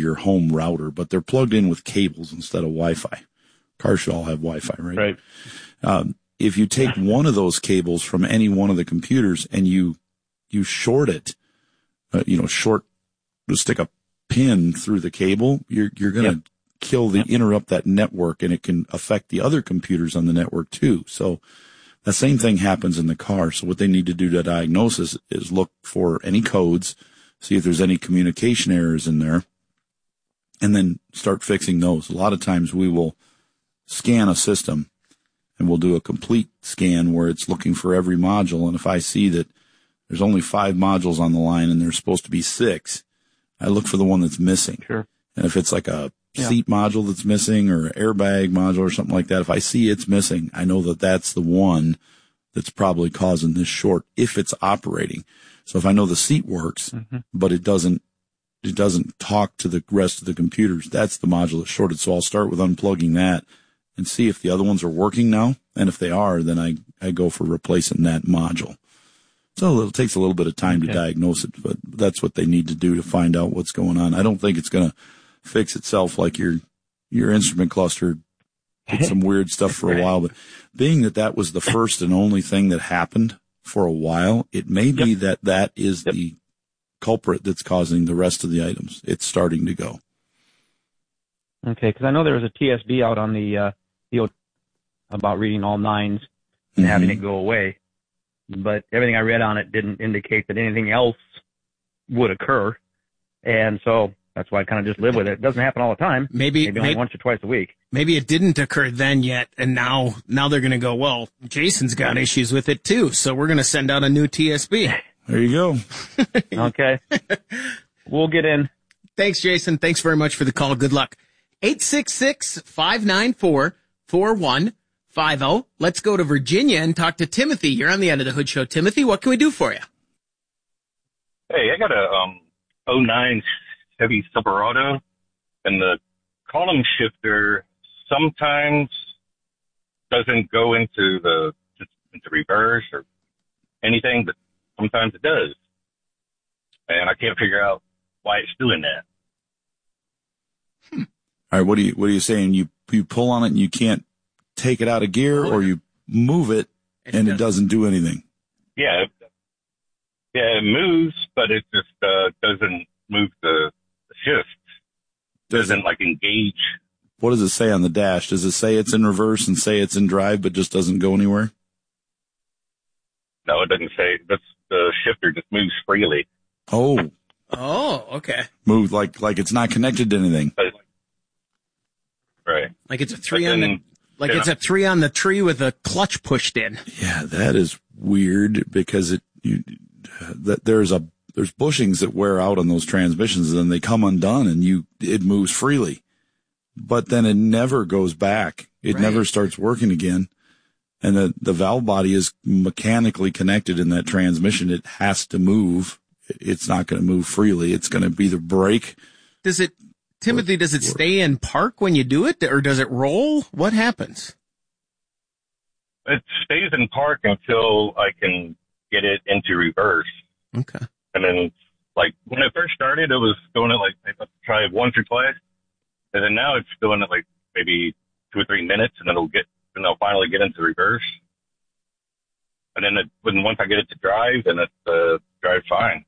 your home router, but they're plugged in with cables instead of Wi-Fi. Cars should all have Wi-Fi, right? Right. If you take one of those cables from any one of the computers and you short it, stick a pin through the cable, you're going to interrupt that network, and it can affect the other computers on the network too. So the same thing happens in the car. So what they need to do to diagnosis is look for any codes, see if there's any communication errors in there, and then start fixing those. A lot of times we will scan a system and we'll do a complete scan where it's looking for every module. And if I see that there's only 5 modules on the line and there's supposed to be 6, I look for the one that's missing. Sure. And if it's like a seat module that's missing or an airbag module or something like that, if I see it's missing, I know that that's the one that's probably causing this short if it's operating. So if I know the seat works, but it doesn't talk to the rest of the computers, that's the module that's shorted. So I'll start with unplugging that and see if the other ones are working now. And if they are, then I go for replacing that module. So it takes a little bit of time to diagnose it, but that's what they need to do to find out what's going on. I don't think it's going to fix itself like your instrument cluster did some weird stuff for a while, but being that was the first and only thing that happened for a while, it may be that is the culprit that's causing the rest of the items. It's starting to go. Okay, because I know there was a TSB out on the field about reading all 9s and having it go away, but everything I read on it didn't indicate that anything else would occur, and so that's why I kind of just live with it. It doesn't happen all the time. Maybe only once or twice a week. Maybe it didn't occur then yet, and now they're going to go, well, Jason's got issues with it too, so we're going to send out a new TSB. There you go. Okay. We'll get in. Thanks, Jason. Thanks very much for the call. Good luck. 866-594-4150. Let's go to Virginia and talk to Timothy. You're on the End of the Hood Show. Timothy, what can we do for you? Hey, I got a 09 Chevy Silverado, and the column shifter sometimes doesn't go into reverse or anything, but sometimes it does. And I can't figure out why it's doing that. All right, what are you saying? You pull on it and you can't take it out of gear, or you move it and it doesn't do anything? Yeah, it moves, but it just doesn't move the shift. Doesn't engage. What does it say on the dash? Does it say it's in reverse and say it's in drive, but just doesn't go anywhere? No, it doesn't say. The shifter just moves freely. Oh, okay. Move like it's not connected to anything. Right. Like it's a 3 on the it's a 3 on the tree with a clutch pushed in. Yeah, that is weird because there's bushings that wear out on those transmissions, and then they come undone and it moves freely. But then it never goes back. It never starts working again. And the valve body is mechanically connected in that transmission. It has to move. It's not going to move freely. It's going to either brake. Timothy, does it stay in park when you do it, or does it roll? What happens? It stays in park until I can get it into reverse. Okay. And then, when it first started, it was doing it I try it once or twice. And then now it's doing it maybe 2 or 3 minutes, and it'll finally get into reverse. And then once I get it to drive, then it drives fine.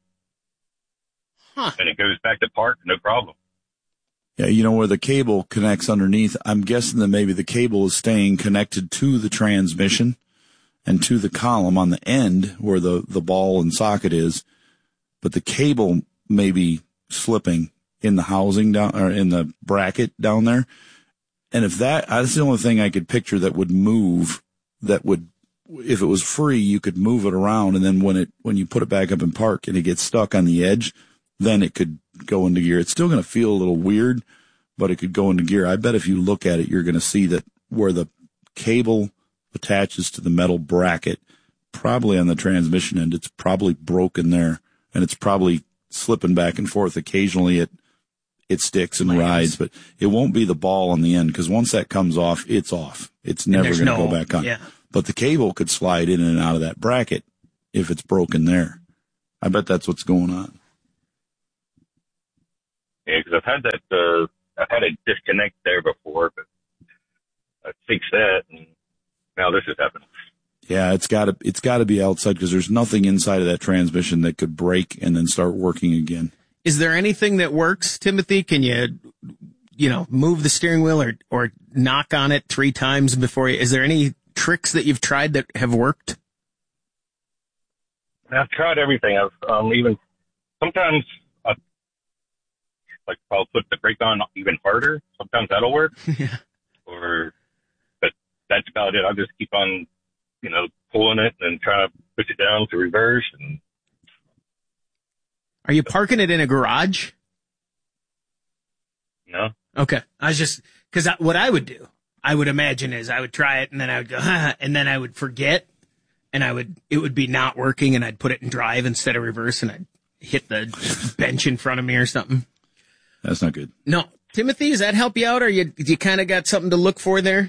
Huh. And it goes back to park, no problem. Yeah, where the cable connects underneath, I'm guessing that maybe the cable is staying connected to the transmission and to the column on the end where the ball and socket is, but the cable may be slipping in the housing down, or in the bracket down there. And if that's the only thing I could picture that would move, if it was free, you could move it around, and then when you put it back up in park and it gets stuck on the edge, then it could go into gear. It's still going to feel a little weird, but it could go into gear. I bet if you look at it, you're going to see that where the cable attaches to the metal bracket, probably on the transmission end, it's probably broken there, and it's probably slipping back and forth. Occasionally it sticks and rides, but it won't be the ball on the end, because once that comes off, it's off. It's never going to go back on. Yeah. But the cable could slide in and out of that bracket if it's broken there. I bet that's what's going on. Yeah, because I've had a disconnect there before, but I fixed that, and now this is happening. Yeah, it's got to be outside because there's nothing inside of that transmission that could break and then start working again. Is there anything that works, Timothy? Can you move the steering wheel or knock on it 3 times before you? Is there any tricks that you've tried that have worked? I've tried everything. I've even sometimes I'll put the brake on even harder. Sometimes that'll work. Yeah. But that's about it. I'll just keep on, pulling it and trying to push it down to reverse. And are you parking it in a garage? No. Okay. I was just, because what I would do, I would imagine is I would try it and then I would go, and then I would forget and it would be not working and I'd put it in drive instead of reverse and I'd hit the bench in front of me or something. That's not good. No. Timothy, does that help you out or you kind of got something to look for there?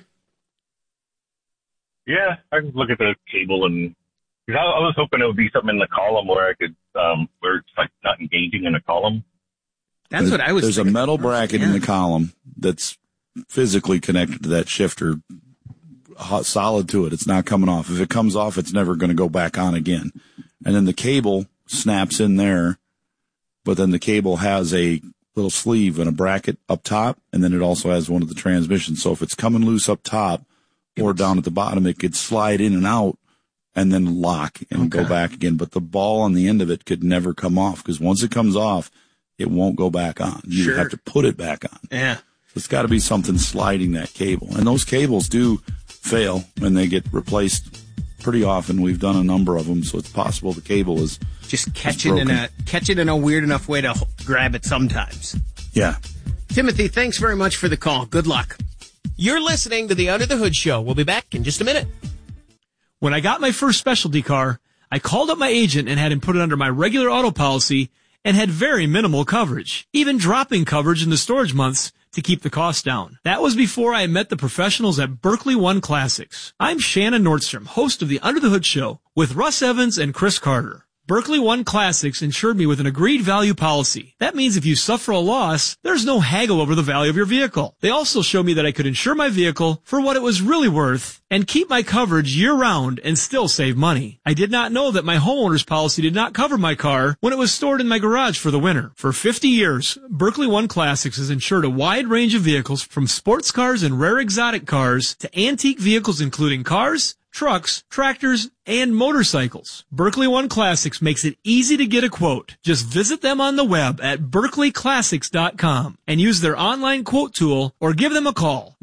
Yeah, I can look at the cable and because I was hoping it would be something in the column where I could, where it's like not engaging in a column. That's what I was There's thinking. a metal bracket in the column that's physically connected to that shifter, solid to it. It's not coming off. If it comes off, it's never going to go back on again. And then the cable snaps in there, but then the cable has a little sleeve and a bracket up top, and then it also has one of the transmissions. So if it's coming loose up top or down at the bottom, it could slide in and out and then lock and go back again. But the ball on the end of it could never come off because once it comes off, it won't go back on. You have to put it back on. Yeah. So it's got to be something sliding that cable. And those cables do fail and they get replaced pretty often. We've done a number of them, so it's possible the cable is just catch it in a weird enough way to grab it sometimes. Yeah. Timothy, thanks very much for the call. Good luck. You're listening to the Under the Hood Show. We'll be back in just a minute. When I got my first specialty car, I called up my agent and had him put it under my regular auto policy and had very minimal coverage, even dropping coverage in the storage months to keep the cost down. That was before I met the professionals at Berkeley One Classics. I'm Shannon Nordstrom, host of the Under the Hood Show with Russ Evans and Chris Carter. Berkeley One Classics insured me with an agreed value policy. That means if you suffer a loss, there's no haggle over the value of your vehicle. They also showed me that I could insure my vehicle for what it was really worth and keep my coverage year-round and still save money. I did not know that my homeowner's policy did not cover my car when it was stored in my garage for the winter. For 50 years, Berkeley One Classics has insured a wide range of vehicles from sports cars and rare exotic cars to antique vehicles including cars, trucks, tractors, and motorcycles. Berkeley One Classics makes it easy to get a quote. Just visit them on the web at berkeleyclassics.com and use their online quote tool or give them a call.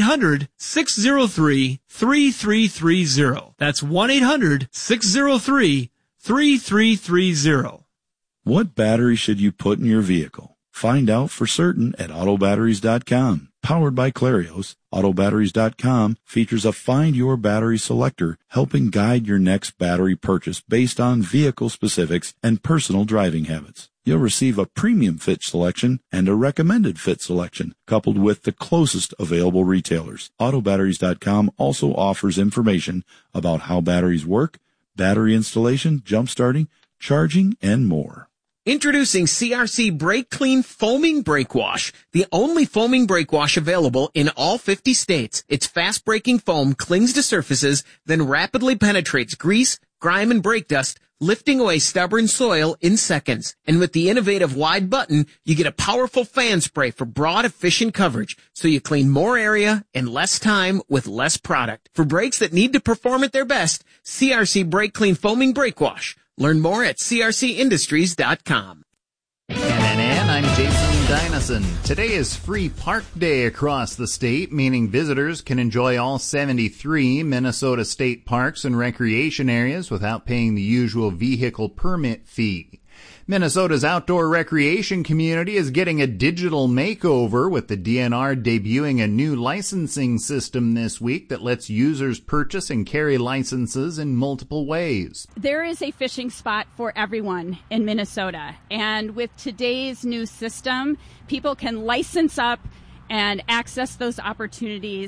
1-800-603-3330. That's 1-800-603-3330. What battery should you put in your vehicle? Find out for certain at autobatteries.com. Powered by Clarios, autobatteries.com features a Find Your Battery selector helping guide your next battery purchase based on vehicle specifics and personal driving habits. You'll receive a premium fit selection and a recommended fit selection, coupled with the closest available retailers. Autobatteries.com also offers information about how batteries work, battery installation, jump starting, charging, and more. Introducing CRC Brake Clean Foaming Brake Wash, the only foaming brake wash available in all 50 states. Its fast-breaking foam clings to surfaces, then rapidly penetrates grease, grime, and brake dust, lifting away stubborn soil in seconds. And with the innovative wide button, you get a powerful fan spray for broad, efficient coverage, so you clean more area in less time with less product. For brakes that need to perform at their best, CRC Brake Clean Foaming Brake Wash. Learn more at crcindustries.com. NNN, I'm Jason Dynison. Today is Free Park Day across the state, meaning visitors can enjoy all 73 Minnesota state parks and recreation areas without paying the usual vehicle permit fee. Minnesota's outdoor recreation community is getting a digital makeover, with the DNR debuting a new licensing system this week that lets users purchase and carry licenses in multiple ways. There is a fishing spot for everyone in Minnesota, and with today's new system, people can license up and access those opportunities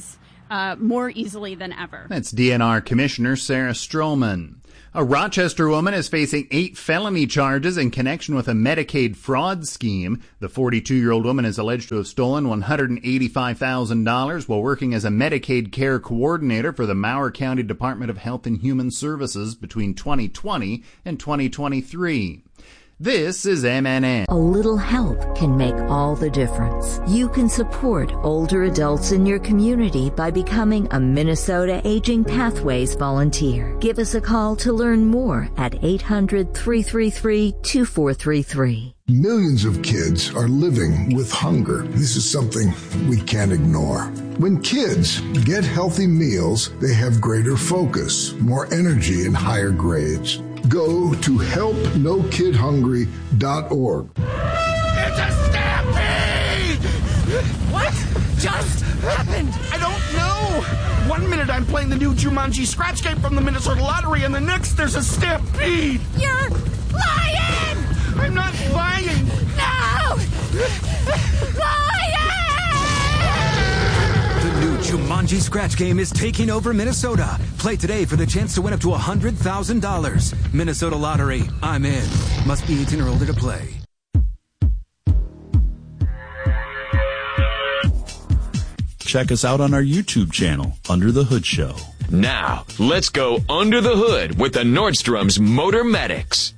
more easily than ever. That's DNR Commissioner Sarah Stroman. A Rochester woman is facing 8 felony charges in connection with a Medicaid fraud scheme. The 42-year-old woman is alleged to have stolen $185,000 while working as a Medicaid care coordinator for the Mower County Department of Health and Human Services between 2020 and 2023. This is MNN. A little help can make all the difference. You can support older adults in your community by becoming a Minnesota Aging Pathways volunteer. Give us a call to learn more at 800-333-2433. Millions of kids are living with hunger. This is something we can't ignore. When kids get healthy meals, they have greater focus, more energy, and higher grades. Go to helpnokidhungry.org. It's a stampede! What just happened? I don't know. 1 minute I'm playing the new Jumanji scratch game from the Minnesota Lottery, and the next there's a stampede. You're lying! I'm not lying. No! Lying! The new Jumanji scratch game is taking over Minnesota. Play today for the chance to win up to $100,000. Minnesota Lottery. I'm in. Must be 18 or older to play. Check us out on our YouTube channel, Under the Hood Show. Now, let's go under the hood with the Nordstrom's Motor Medics.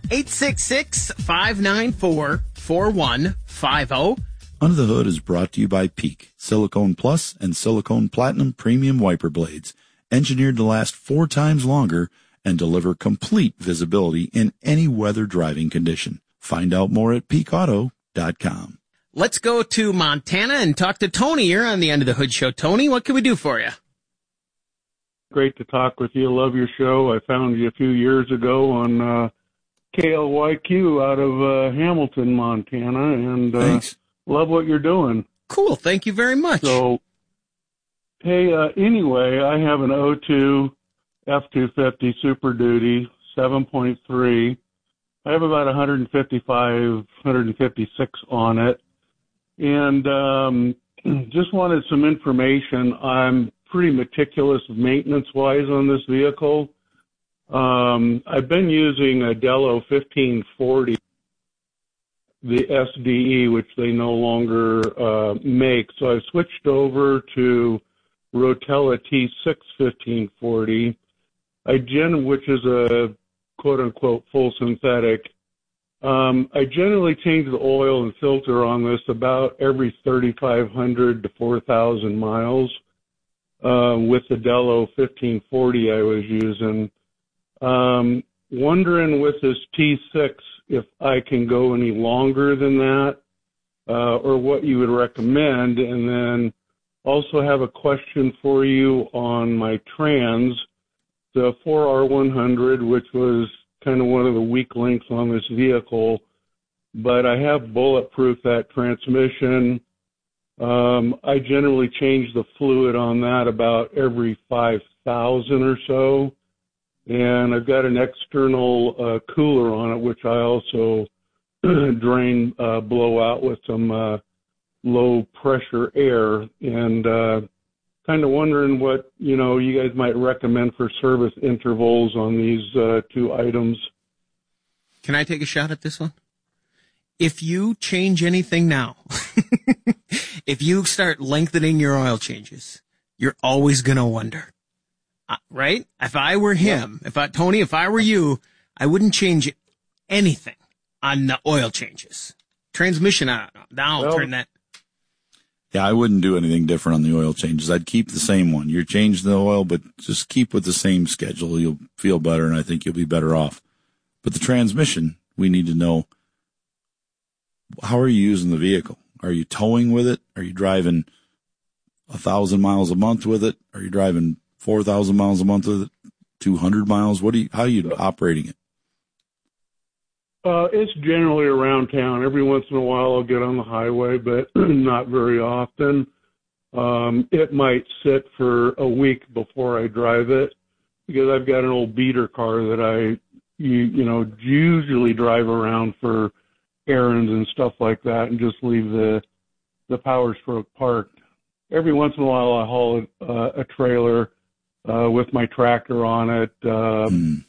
866-594-4150. Under the Hood is brought to you by Peak, Silicone Plus and Silicone Platinum Premium Wiper Blades, engineered to last 4 times longer and deliver complete visibility in any weather driving condition. Find out more at peakauto.com. Let's go to Montana and talk to Tony here on the End of the Hood Show. Tony, what can we do for you? Great to talk with you. Love your show. I found you a few years ago on KLYQ out of Hamilton, Montana, and thanks. Love what you're doing. Cool. Thank you very much. So, hey, anyway, I have an 02 F-250 Super Duty 7.3. I have about 156 on it. And just wanted some information. I'm pretty meticulous maintenance-wise on this vehicle. I've been using a Dello 1540, the SDE, which they no longer make. So I've switched over to Rotella T6 1540, which is a quote-unquote full synthetic. I generally change the oil and filter on this about every 3,500 to 4,000 miles. With the Dello 1540 I was using. Wondering with this T6 if I can go any longer than that, or what you would recommend. And then also have a question for you on my trans, the 4R100, which was kind of one of the weak links on this vehicle, but I have bulletproof that transmission. I generally change the fluid on that about every 5,000 or so. And I've got an external cooler on it, which I also blow out with some low pressure air. And kind of wondering what, you guys might recommend for service intervals on these 2 items. Can I take a shot at this one? If you change anything now, if you start lengthening your oil changes, you're always going to wonder, right? If I were him, if I were you, I wouldn't change anything on the oil changes. Transmission, turn that. Yeah, I wouldn't do anything different on the oil changes. I'd keep the same one. You're changing the oil, but just keep with the same schedule. You'll feel better, and I think you'll be better off. But the transmission, we need to know, how are you using the vehicle? Are you towing with it? Are you driving 1,000 miles a month with it? Are you driving 4,000 miles a month with it? 200 miles? How are you operating it? It's generally around town. Every once in a while I'll get on the highway, but not very often. It might sit for a week before I drive it because I've got an old beater car that I usually drive around for errands and stuff like that and just leave the Power Stroke parked. every once in a while I haul a trailer with my tractor on it.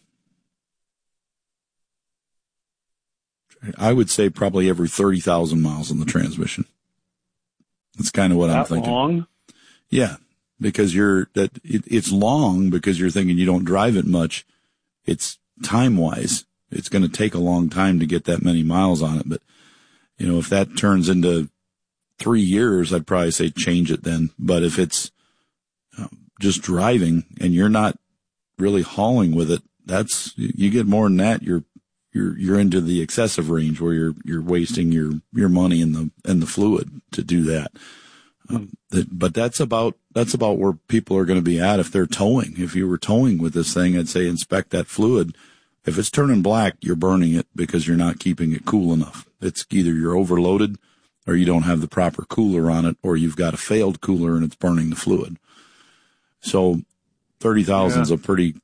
I would say probably every 30,000 miles on the transmission. That's kind of what I'm thinking. Long? Yeah, because it's long because you're thinking you don't drive it much. It's time-wise. It's going to take a long time to get that many miles on it. But, if that turns into 3 years, I'd probably say change it then. But if it's just driving and you're not really hauling with it, you get more than that. You're into the excessive range where you're wasting your money and the fluid to do that. But that's about where people are going to be at if they're towing. If you were towing with this thing, I'd say inspect that fluid. If it's turning black, you're burning it because you're not keeping it cool enough. It's either you're overloaded or you don't have the proper cooler on it, or you've got a failed cooler and it's burning the fluid. So 30,000 is a pretty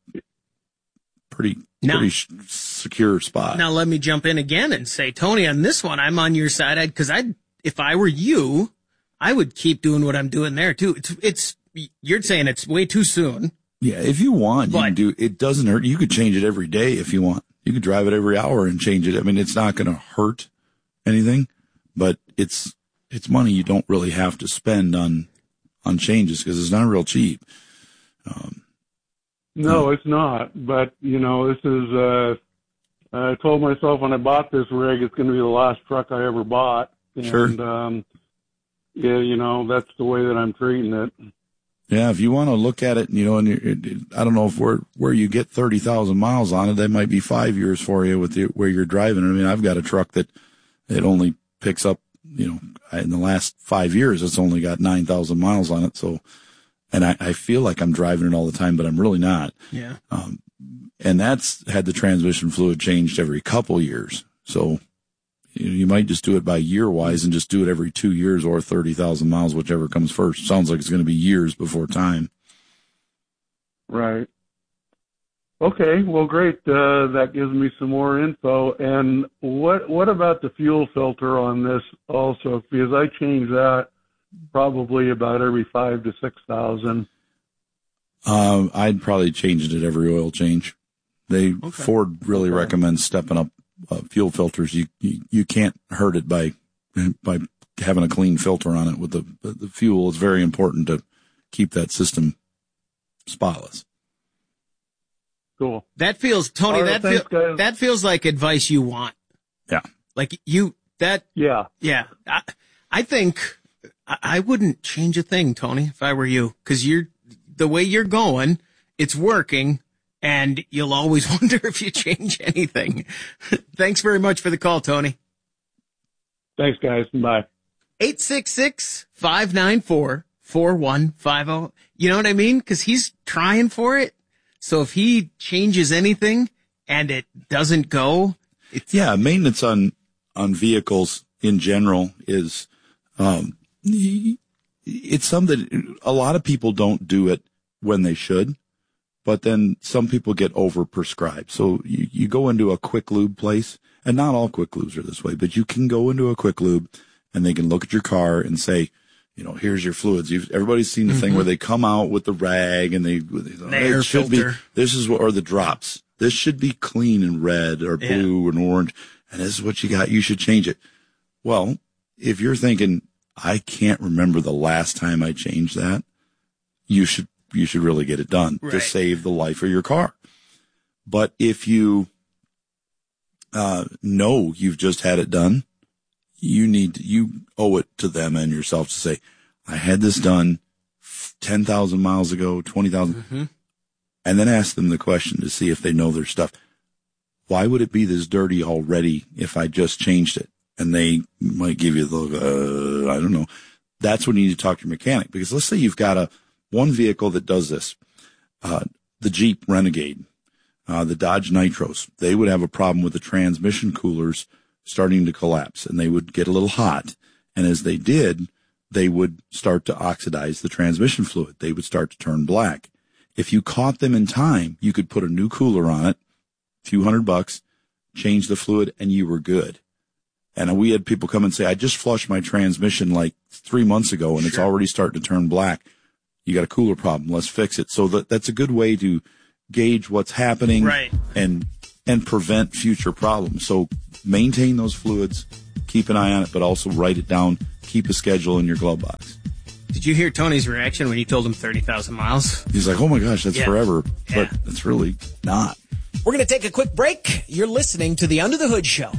secure spot. Now let me jump in again and say, Tony, on this one, I'm on your side because if I were you, I would keep doing what I'm doing there too. You're saying it's way too soon. Yeah, if you want, you can do. It doesn't hurt. You could change it every day if you want. You could drive it every hour and change it. I mean, it's not going to hurt anything, but it's money you don't really have to spend on changes because it's not real cheap. No, it's not. But, this is, I told myself when I bought this rig, it's going to be the last truck I ever bought. And, sure. Yeah, that's the way that I'm treating it. Yeah, if you want to look at it, and I don't know if where you get 30,000 miles on it, that might be 5 years for you with where you're driving. I mean, I've got a truck that it only picks up, in the last 5 years, it's only got 9,000 miles on it. So, and I feel like I'm driving it all the time, but I'm really not. Yeah. And that's had the transmission fluid changed every couple years. So, you might just do it by year wise and just do it every 2 years or 30,000 miles, whichever comes first. Sounds like it's going to be years before time. Right. Okay. Well, great. That gives me some more info. And what about the fuel filter on this also? Because I change that probably about every 5,000 to 6,000. I'd probably change it at every oil change. Ford really recommends stepping up fuel filters. You can't hurt it by having a clean filter on it with the fuel. It's very important to keep that system spotless. Cool. That feels, Tony, right, that feels like advice you want. Yeah. Yeah. I think I wouldn't change a thing, Tony, if I were you, because the way you're going, it's working. And you'll always wonder if you change anything. Thanks very much for the call, Tony. Thanks, guys. Bye. 866-594-4150. You know what I mean? Because he's trying for it. So if he changes anything and it doesn't go. Maintenance on vehicles in general is, it's something a lot of people don't do it when they should. But then some people get overprescribed. So you go into a quick lube place, and not all quick lubes are this way, but you can go into a quick lube and they can look at your car and say, here's your fluids. Everybody's seen the thing where they come out with the rag and air filter. Or the drops. This should be clean and red or blue and orange. And this is what you got. You should change it. Well, if you're thinking, I can't remember the last time I changed that, you should really get it done to save the life of your car. But if you know you've just had it done, you owe it to them and yourself to say, I had this done 10,000 miles ago, 20,000, and then ask them the question to see if they know their stuff. Why would it be this dirty already if I just changed it? And they might give you the, I don't know. That's when you need to talk to your mechanic, because let's say you've got one vehicle that does this, the Jeep Renegade, the Dodge Nitros. They would have a problem with the transmission coolers starting to collapse, and they would get a little hot. And as they did, they would start to oxidize the transmission fluid. They would start to turn black. If you caught them in time, you could put a new cooler on it, a few $100, change the fluid, and you were good. And we had people come and say, I just flushed my transmission like 3 months ago and it's already starting to turn black. You got a cooler problem. Let's fix it. So that's a good way to gauge what's happening and prevent future problems. So maintain those fluids, keep an eye on it, but also write it down. Keep a schedule in your glove box. Did you hear Tony's reaction when you told him 30,000 miles? He's like, oh my gosh, that's forever. But it's really not. We're going to take a quick break. You're listening to the Under the Hood Show.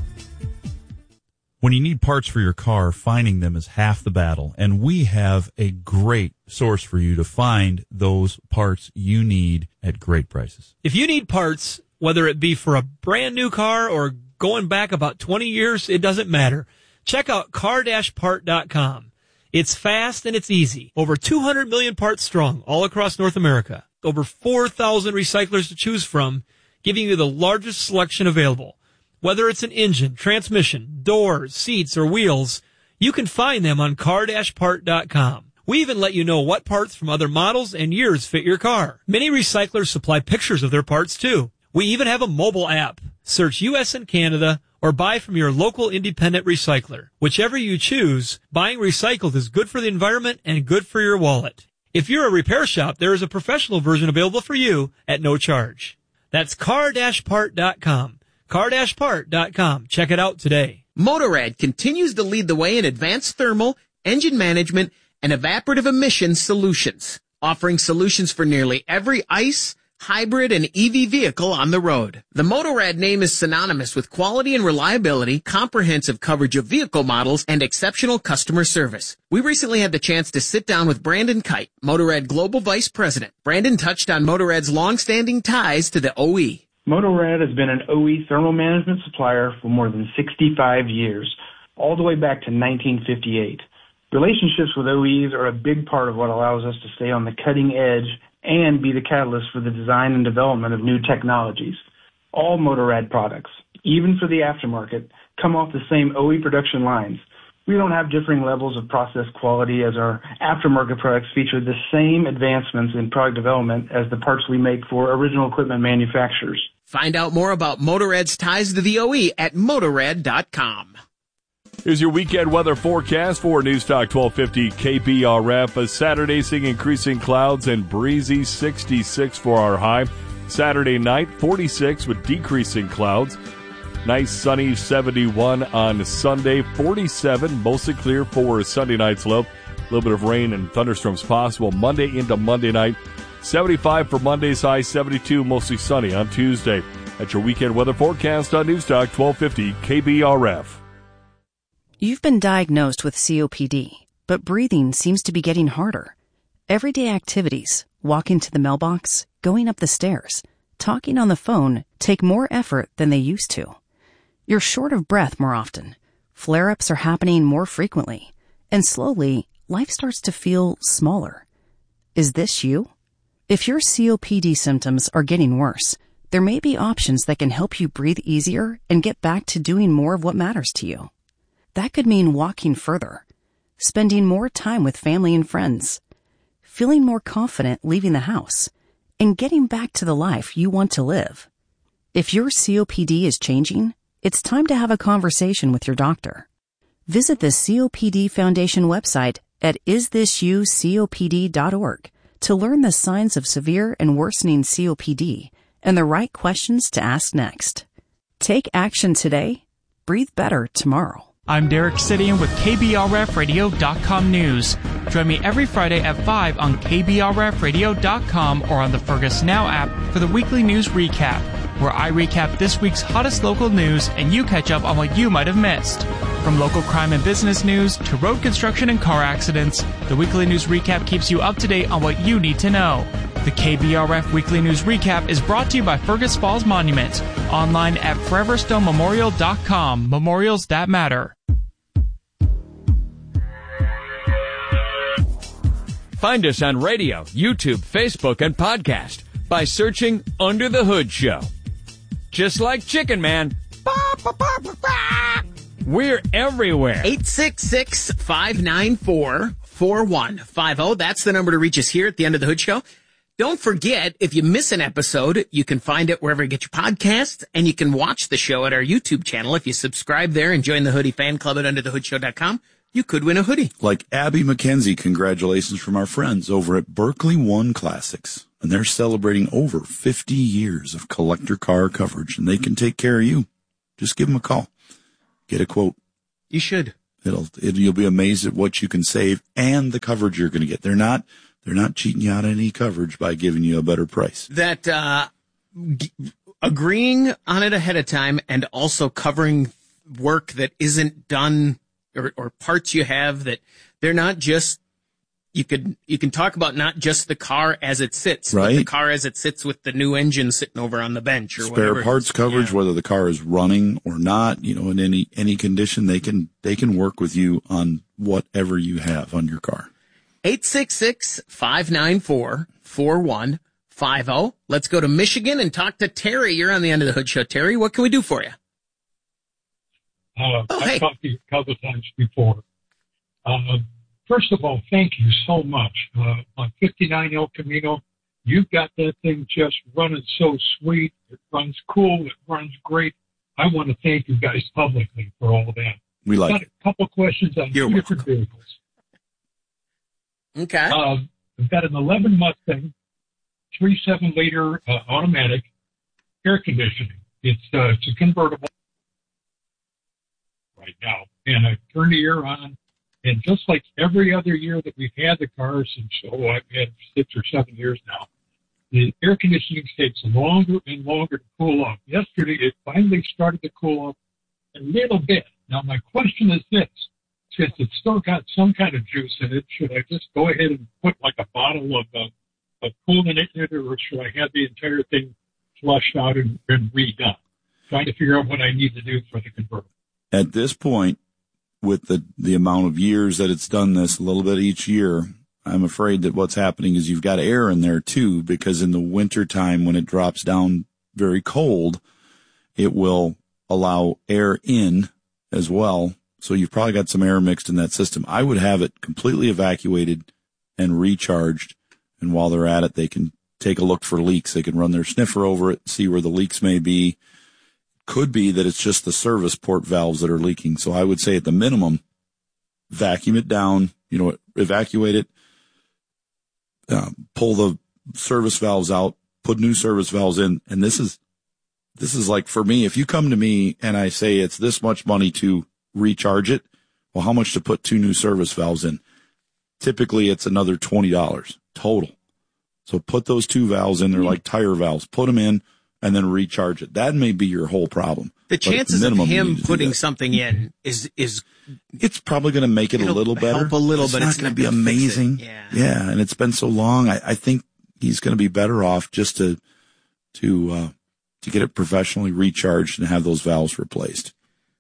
When you need parts for your car, finding them is half the battle. And we have a great source for you to find those parts you need at great prices. If you need parts, whether it be for a brand new car or going back about 20 years, it doesn't matter. Check out car-part.com. It's fast and it's easy. Over 200 million parts strong all across North America. Over 4,000 recyclers to choose from, giving you the largest selection available. Whether it's an engine, transmission, doors, seats, or wheels, you can find them on car-part.com. We even let you know what parts from other models and years fit your car. Many recyclers supply pictures of their parts too. We even have a mobile app. Search U.S. and Canada or buy from your local independent recycler. Whichever you choose, buying recycled is good for the environment and good for your wallet. If you're a repair shop, there is a professional version available for you at no charge. That's car-part.com. car-part.com. Check it out today. Motorrad continues to lead the way in advanced thermal, engine management, and evaporative emissions solutions, offering solutions for nearly every ICE, hybrid, and EV vehicle on the road. The Motorrad name is synonymous with quality and reliability, comprehensive coverage of vehicle models, and exceptional customer service. We recently had the chance to sit down with Brandon Kite, Motorrad Global Vice President. Brandon touched on Motorrad's long-standing ties to the OE. Motorrad has been an OE thermal management supplier for more than 65 years, all the way back to 1958. Relationships with OEs are a big part of what allows us to stay on the cutting edge and be the catalyst for the design and development of new technologies. All Motorrad products, even for the aftermarket, come off the same OE production lines. We don't have differing levels of process quality, as our aftermarket products feature the same advancements in product development as the parts we make for original equipment manufacturers. Find out more about Motorrad's ties to the OE at motorrad.com. Here's your weekend weather forecast for Newstalk 1250 KBRF. A Saturday seeing increasing clouds and breezy, 66 for our high. Saturday night, 46 with decreasing clouds. Nice sunny 71 on Sunday, 47, mostly clear for Sunday night's low. A little bit of rain and thunderstorms possible Monday into Monday night. 75 for Monday's high, 72 mostly sunny on Tuesday. That's your weekend weather forecast on Newstalk 1250 KBRF. You've been diagnosed with COPD, but breathing seems to be getting harder. Everyday activities, walking to the mailbox, going up the stairs, talking on the phone take more effort than they used to. You're short of breath more often. Flare-ups are happening more frequently. And slowly, life starts to feel smaller. Is this you? If your COPD symptoms are getting worse, there may be options that can help you breathe easier and get back to doing more of what matters to you. That could mean walking further, spending more time with family and friends, feeling more confident leaving the house, and getting back to the life you want to live. If your COPD is changing, it's time to have a conversation with your doctor. Visit the COPD Foundation website at isthisyoucopd.org to learn the signs of severe and worsening COPD and the right questions to ask next. Take action today. Breathe better tomorrow. I'm Derek Sidian with KBRFradio.com News. Join me every Friday at 5 on KBRFradio.com or on the Fergus Now app for the weekly news recap, where I recap this week's hottest local news and you catch up on what you might have missed. From local crime and business news to road construction and car accidents, the weekly news recap keeps you up to date on what you need to know. The KBRF Weekly News Recap is brought to you by Fergus Falls Monument, online at foreverstonемemorial.com. Memorials that matter. Find us on radio, YouTube, Facebook, and podcast by searching Under the Hood Show. Just like Chicken Man, we're everywhere. 866-594-4150. That's the number to reach us here at the End of the Hood Show. Don't forget, if you miss an episode, you can find it wherever you get your podcasts, and you can watch the show at our YouTube channel. If you subscribe there and join the Hoodie Fan Club at UnderTheHoodShow.com, you could win a hoodie. Like Abby McKenzie, congratulations from our friends over at Berkeley One Classics. And they're celebrating over 50 years of collector car coverage, and they can take care of you. Just give them a call. Get a quote. You should. You'll be amazed at what you can save and the coverage you're going to get. They're not cheating you out of any coverage by giving you a better price. That, agreeing on it ahead of time and also covering work that isn't done or parts you have that they're not just, you can talk about not just the car as it sits, right? But the car as it sits with the new engine sitting over on the bench or whatever. Spare parts coverage, whether the car is running or not, in any condition, they can work with you on whatever you have on your car. 866-594-4150. Let's go to Michigan and talk to Terry. You're on the End of the Hood Show. Terry, what can we do for you? I've talked to you a couple of times before. First of all, thank you so much. On 59 El Camino, you've got that thing just running so sweet. It runs cool. It runs great. I want to thank you guys publicly for all of that. We like I've got a couple of questions on two different vehicles. Okay. I've got an 11 Mustang, 3.7-liter automatic, air conditioning. It's a convertible right now, and I turned the air on, and just like every other year that we've had the car since, I've had 6 or 7 years now, the air conditioning takes longer and longer to cool off. Yesterday, it finally started to cool off a little bit. Now, my question is this. Since it's still got some kind of juice in it, should I just go ahead and put like a bottle of coolant in it, or should I have the entire thing flushed out and redone? Trying to figure out what I need to do for the convertible. At this point, with the amount of years that it's done this, a little bit each year, I'm afraid that what's happening is you've got air in there too, because in the winter time when it drops down very cold, it will allow air in as well. So you've probably got some air mixed in that system. I would have it completely evacuated and recharged. And while they're at it, they can take a look for leaks. They can run their sniffer over it, see where the leaks may be. Could be that it's just the service port valves that are leaking. So I would say at the minimum, vacuum it down, evacuate it, pull the service valves out, put new service valves in. And this is like, for me, if you come to me and I say it's this much money to recharge it, well, how much to put 2 new service valves in? Typically it's another $20 total. So put those 2 valves in. They're like tire valves. Put them in and then recharge it. That may be your whole problem. The chances of him putting something in is it's probably going to make it a little better. Help a little, but it's not going to be amazing. Yeah. And it's been so long. I think he's going to be better off just to get it professionally recharged and have those valves replaced.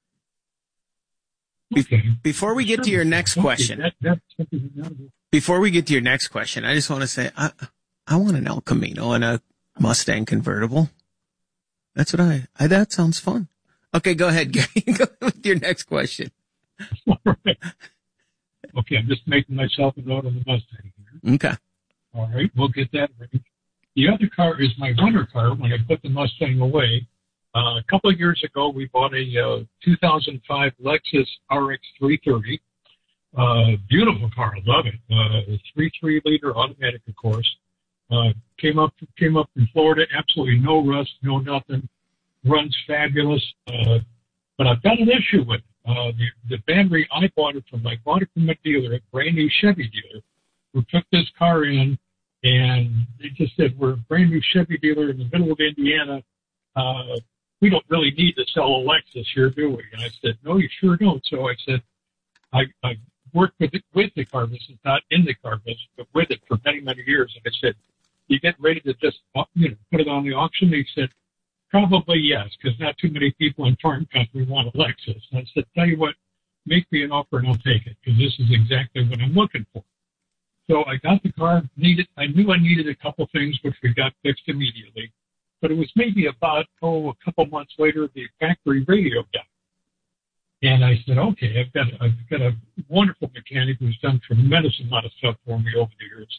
Before we get to your next question, I just want to say, I want an El Camino and a Mustang convertible. That's what that sounds fun. Okay, go ahead, Gary. Go with your next question. Okay, I'm just making myself a note on the Mustang here. Okay. All right, we'll get that ready. The other car is my runner car when I put the Mustang away. A couple of years ago, we bought a 2005 Lexus RX 330. Beautiful car, I love it. 3.3-liter automatic, of course. Came up from Florida, absolutely no rust, no nothing. Runs fabulous. But I've got an issue with it. The battery, I bought it from a dealer, a brand new Chevy dealer, who took this car in, and they just said, we're a brand new Chevy dealer in the middle of Indiana. We don't really need to sell a Lexus here, do we? And I said, no, you sure don't. So I said, I worked with the car business, not in the car business, but with it for many, many years. And I said, you get ready to just, put it on the auction? He said, probably yes, because not too many people in farm country want a Lexus. And I said, tell you what, make me an offer and I'll take it, because this is exactly what I'm looking for. So I got the car, I knew I needed a couple things, which we got fixed immediately. But it was maybe about, a couple months later, the factory radio died. And I said, okay, I've got a wonderful mechanic who's done tremendous amount of stuff for me over the years.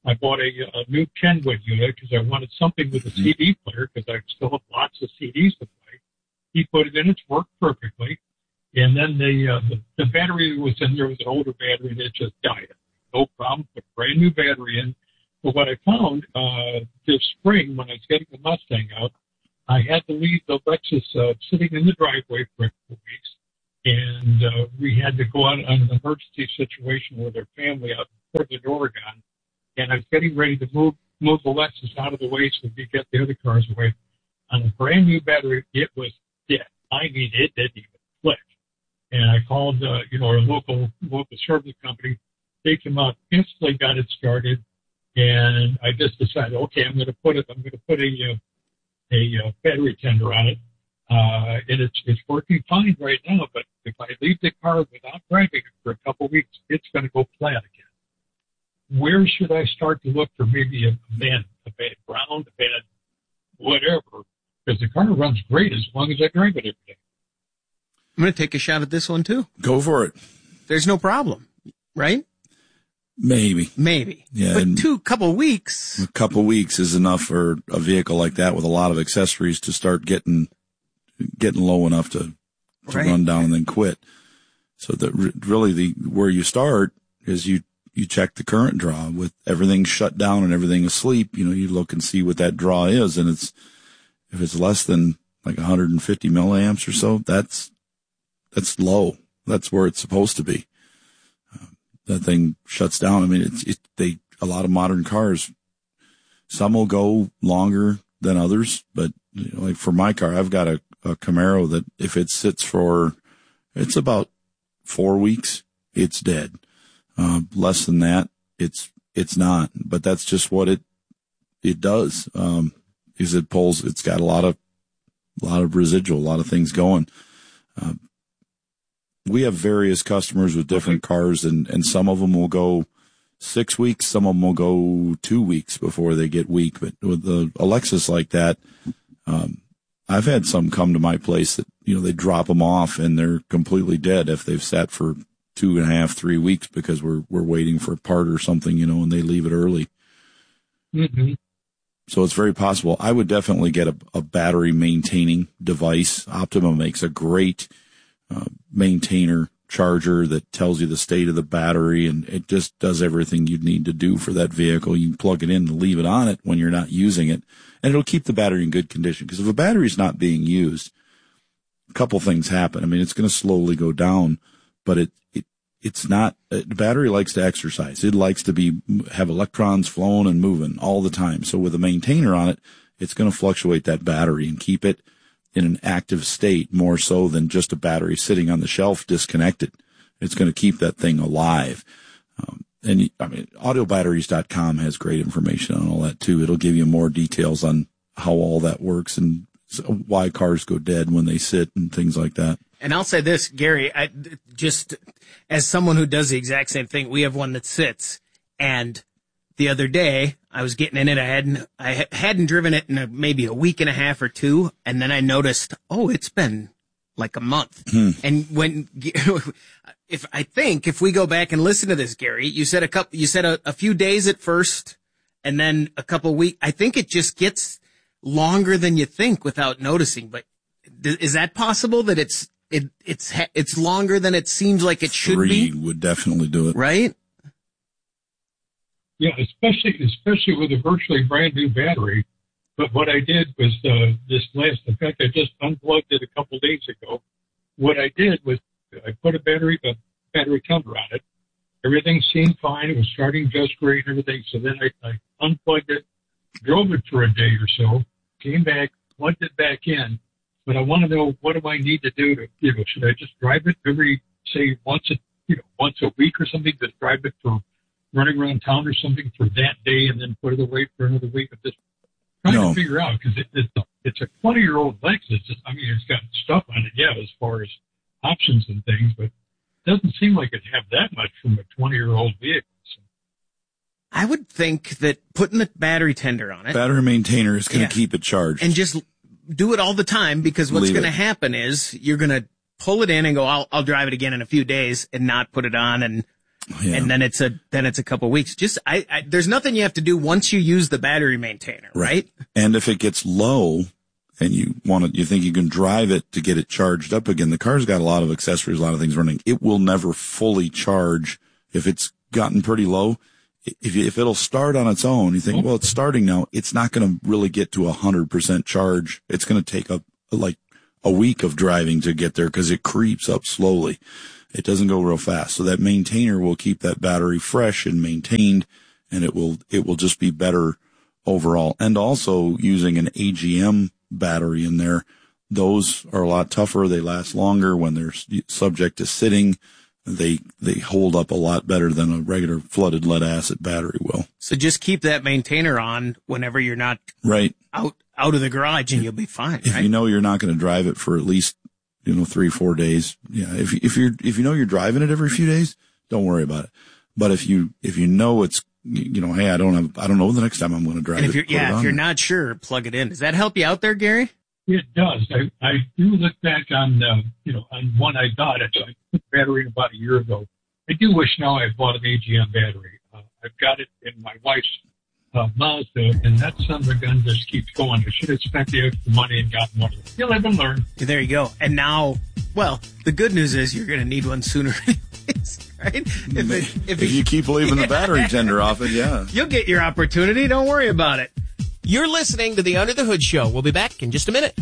I bought a new Kenwood unit because I wanted something with a CD player because I still have lots of CDs to play. He put it in, it's worked perfectly. And then the battery that was in there was an older battery and it just died. No problem, put a brand new battery in. But what I found this spring when I was getting the Mustang out, I had to leave the Lexus sitting in the driveway for a couple weeks. And we had to go out on an emergency situation with our family out in Portland, Oregon. And I was getting ready to move the Lexus out of the way so we could get the other cars away. On a brand new battery, it was dead. I mean, it didn't even click. And I called, our local service company. They came out, instantly got it started. And I just decided, okay, I'm going to put a battery tender on it. And it's working fine right now, but if I leave the car without driving it for a couple of weeks, it's going to go flat again. Where should I start to look for maybe a bad ground, a bad whatever? Because the car runs great as long as I drive it every day. I'm going to take a shot at this one too. Go for it. There's no problem, right? Maybe. Yeah. But a couple weeks is enough for a vehicle like that with a lot of accessories to start getting low enough to run down and then quit. So that really where you start is you check the current draw with everything shut down and everything asleep. You look and see what that draw is. And if it's less than like 150 milliamps or so, that's low. That's where it's supposed to be. That thing shuts down. I mean, a lot of modern cars, some will go longer than others, but like for my car, I've got a Camaro that if it sits it's about 4 weeks, it's dead. Less than that, it's not, but that's just what it does. Is it's got a lot of residual, a lot of things going. We have various customers with different cars, and some of them will go 6 weeks, some of them will go 2 weeks before they get weak. But with the Lexus like that, I've had some come to my place that, they drop them off and they're completely dead if they've sat for 2.5, 3 weeks because we're waiting for a part or something, and they leave it early. Mm-hmm. So it's very possible. I would definitely get a battery maintaining device. Optima makes a great maintainer charger that tells you the state of the battery, and it just does everything you'd need to do for that vehicle. You can plug it in and leave it on it when you're not using it, and it'll keep the battery in good condition. Because if a battery's not being used, a couple things happen. I mean, it's going to slowly go down, but it's not. The battery likes to exercise. It likes to have electrons flowing and moving all the time. So with a maintainer on it, it's going to fluctuate that battery and keep it in an active state more so than just a battery sitting on the shelf disconnected. It's going to keep that thing alive. Autobatteries.com has great information on all that too. It'll give you more details on how all that works and why cars go dead when they sit and things like that. And I'll say this, Gary, just as someone who does the exact same thing, we have one that sits, and the other day I was getting in it. I hadn't driven it in maybe a week and a half or two. And then I noticed, it's been like a month. And if we go back and listen to this, Gary, you said a few days at first and then a couple weeks. I think it just gets longer than you think without noticing. But is that possible that it's longer than it seems like it should be? 3 would definitely do it. Right? Yeah, especially with a virtually brand new battery. But what I did was in fact, I just unplugged it a couple of days ago. What I did was I put a battery tender on it. Everything seemed fine. It was starting just great and everything. So then I unplugged it, drove it for a day or so, came back, plugged it back in. But I want to know, what do I need to do to, should I just drive it every, say, once a week or something? Just drive it for running around town or something for that day and then put it away for another week? I'm just trying to figure out, because it's a 20-year-old Lexus. It's got stuff on it, as far as options and things, but it doesn't seem like it'd have that much from a 20-year-old vehicle. So. I would think that putting the battery tender on it. Battery maintainer is going to keep it charged. And just do it all the time, because what's going to happen is you're going to pull it in and go, I'll drive it again in a few days and not put it on. And Yeah. And then it's a couple weeks. Just, there's nothing you have to do once you use the battery maintainer, right? And if it gets low and you think you can drive it to get it charged up again, the car's got a lot of accessories, a lot of things running. It will never fully charge if it's gotten pretty low. If it'll start on its own, you think, well, it's starting now. It's not going to really get to 100% charge. It's going to take a week of driving to get there because it creeps up slowly. It doesn't go real fast. So that maintainer will keep that battery fresh and maintained, and it will just be better overall. And also using an AGM battery in there, those are a lot tougher. They last longer when they're subject to sitting. They hold up a lot better than a regular flooded lead acid battery will. So just keep that maintainer on whenever you're not out of the garage, and you'll be fine. If you know you're not going to drive it for at least 3-4 days, yeah. If you know you're driving it every few days, don't worry about it. But if you know it's hey, I don't know the next time I'm going to drive it. If you're not sure, plug it in. Does that help you out there, Gary? It does. I do look back on on one I got. I put the battery in about a year ago. I do wish now I bought an AGM battery. I've got it in my wife's Mazda, and that son of a gun just keeps going. I should have spent the extra money and gotten one. You'll live and learn. There you go. And now, well, the good news is you're going to need one sooner anyways, right? If you keep leaving the battery tender off it, yeah. You'll get your opportunity. Don't worry about it. You're listening to the Under the Hood Show. We'll be back in just a minute.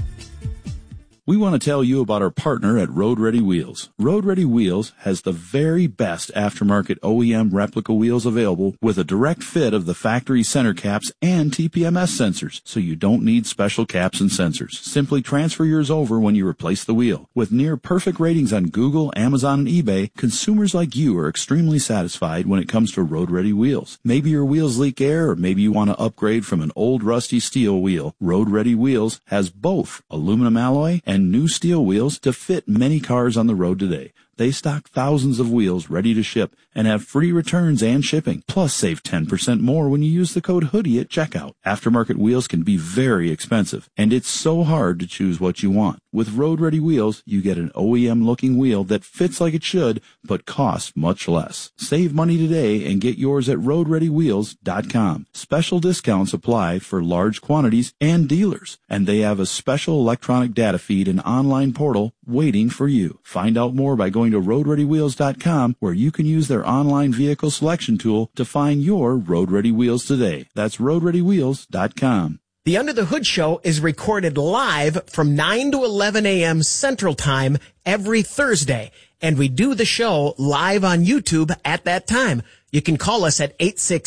We want to tell you about our partner at Road Ready Wheels. Road Ready Wheels has the very best aftermarket OEM replica wheels available with a direct fit of the factory center caps and TPMS sensors, so you don't need special caps and sensors. Simply transfer yours over when you replace the wheel. With near perfect ratings on Google, Amazon, and eBay, consumers like you are extremely satisfied when it comes to Road Ready Wheels. Maybe your wheels leak air, or maybe you want to upgrade from an old rusty steel wheel. Road Ready Wheels has both aluminum alloy and new steel wheels to fit many cars on the road today. They stock thousands of wheels ready to ship and have free returns and shipping. Plus, save 10% more when you use the code HOODIE at checkout. Aftermarket wheels can be very expensive, and it's so hard to choose what you want. With Road Ready Wheels, you get an OEM-looking wheel that fits like it should, but costs much less. Save money today and get yours at RoadReadyWheels.com. Special discounts apply for large quantities and dealers, and they have a special electronic data feed and online portal waiting for you. Find out more by going to RoadReadyWheels.com, where you can use their online vehicle selection tool to find your Road Ready Wheels today. That's RoadReadyWheels.com. The Under the Hood Show is recorded live from 9 to 11 a.m. Central Time every Thursday, and we do the show live on YouTube at that time. You can call us at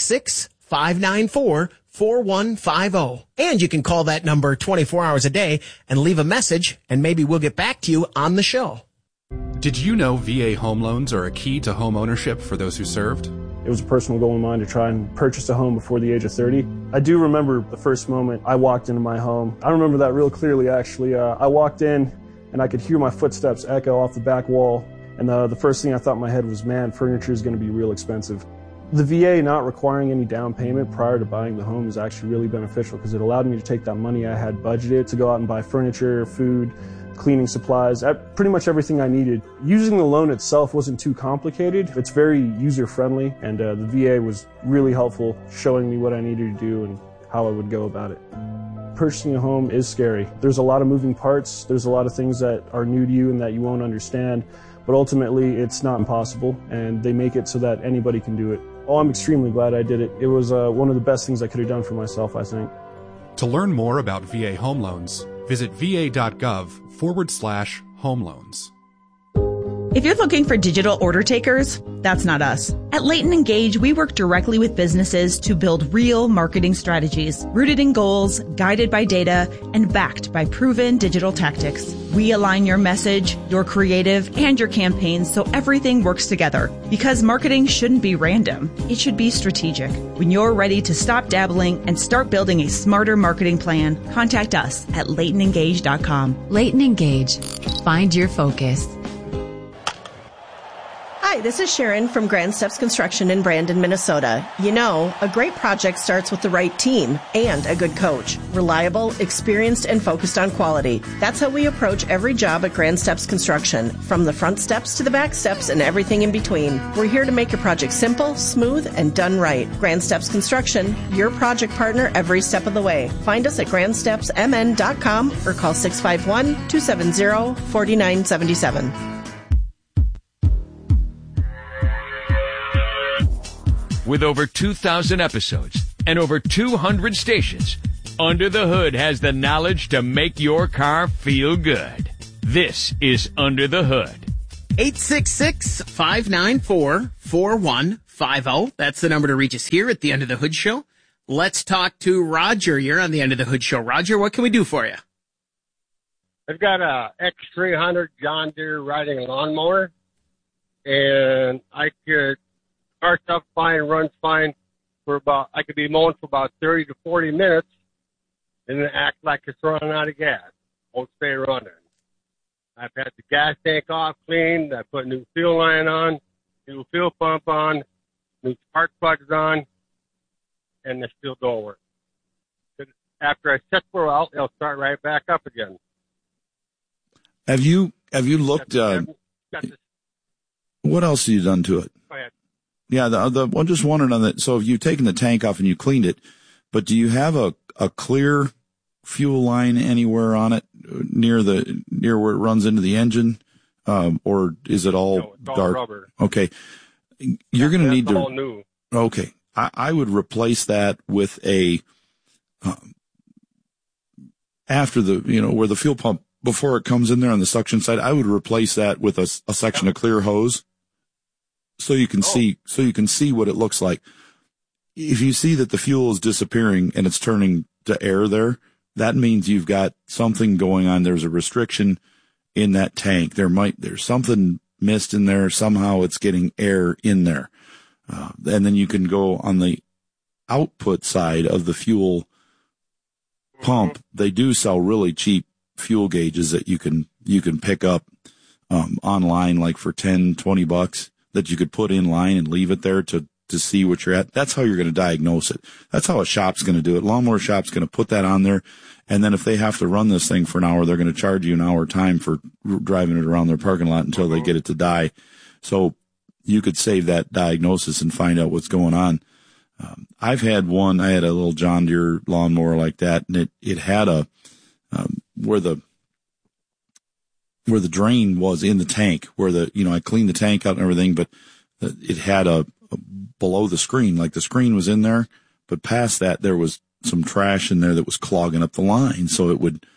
866-594-4150. And you can call that number 24 hours a day and leave a message, and maybe we'll get back to you on the show. Did you know VA home loans are a key to home ownership for those who served? It was a personal goal of mine to try and purchase a home before the age of 30. I do remember the first moment I walked into my home. I remember that real clearly, actually. I walked in and I could hear my footsteps echo off the back wall. And the first thing I thought in my head was, man, furniture is going to be real expensive. The VA not requiring any down payment prior to buying the home is actually really beneficial because it allowed me to take that money I had budgeted to go out and buy furniture, food, cleaning supplies, pretty much everything I needed. Using the loan itself wasn't too complicated. It's very user-friendly, and the VA was really helpful showing me what I needed to do and how I would go about it. Purchasing a home is scary. There's a lot of moving parts. There's a lot of things that are new to you and that you won't understand, but ultimately it's not impossible, and they make it so that anybody can do it. Oh, I'm extremely glad I did it. It was one of the best things I could have done for myself, I think. To learn more about VA home loans, visit va.gov/home loans. If you're looking for digital order takers, that's not us. At Leighton Engage, we work directly with businesses to build real marketing strategies, rooted in goals, guided by data, and backed by proven digital tactics. We align your message, your creative, and your campaigns so everything works together. Because marketing shouldn't be random. It should be strategic. When you're ready to stop dabbling and start building a smarter marketing plan, contact us at LeightonEngage.com. Leighton Engage. Find your focus. Hi, Hi, this is Sharon from Grand Steps Construction in Brandon, Minnesota. You know, a great project starts with the right team and a good coach. Reliable, experienced, and focused on quality. That's how we approach every job at Grand Steps Construction, from the front steps to the back steps and everything in between. We're here to make your project simple, smooth, and done right. Grand Steps Construction, your project partner every step of the way. Find us at grandstepsmn.com or call 651-270-4977. With over 2,000 episodes and over 200 stations, Under the Hood has the knowledge to make your car feel good. This is Under the Hood. 866-594-4150. That's the number to reach us here at the Under the Hood Show. Let's talk to Roger. You're on the Under the Hood Show. Roger, what can we do for you? I've got a X300 John Deere riding lawnmower, and I could starts up fine, runs fine I could be mowing for about 30 to 40 minutes and then act like it's running out of gas. Won't stay running. I've had the gas tank off cleaned. I put a new fuel line on, new fuel pump on, new spark plugs on, and they still don't work. After I set for a while, it'll start right back up again. Have you looked, what else have you done to it? Go ahead. Yeah, I'm just wondering on that. So if you've taken the tank off and you cleaned it, but do you have a clear fuel line anywhere on it near where it runs into the engine? Or is it all it's all dark? Rubber. Okay. You're going to need to, all new. Okay. I would replace that with after where the fuel pump, before it comes in there on the suction side, I would replace that with a section of clear hose. So you can see what it looks like. If you see that the fuel is disappearing and it's turning to air there, that means you've got something going on. There's a restriction in that tank. There's something missed in there. Somehow it's getting air in there. And then you can go on the output side of the fuel pump. They do sell really cheap fuel gauges that you can pick up online, like for $10-20, that you could put in line and leave it there to see what you're at. That's how you're going to diagnose it. That's how a shop's going to do it. Lawnmower shop's going to put that on there. And then if they have to run this thing for an hour, they're going to charge you an hour time for driving it around their parking lot until they get it to die. So you could save that diagnosis and find out what's going on. I had a little John Deere lawnmower like that, and it had where the drain was in the tank, I cleaned the tank out and everything, but it had below the screen, like the screen was in there, but past that there was some trash in there that was clogging up the line. So it would